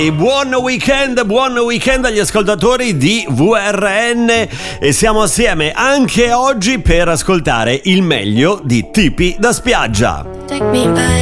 E buon weekend agli ascoltatori di VRN e siamo assieme anche oggi per ascoltare il meglio di Tipi da spiaggia.